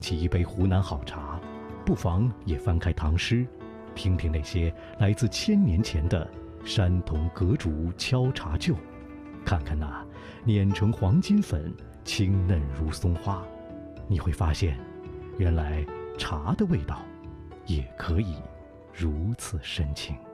起一杯湖南好茶，不妨也翻开唐诗，听听那些来自1000年前的山童阁主敲茶臼，看看那碾成黄金粉，清嫩如松花，你会发现，原来茶的味道也可以如此深情。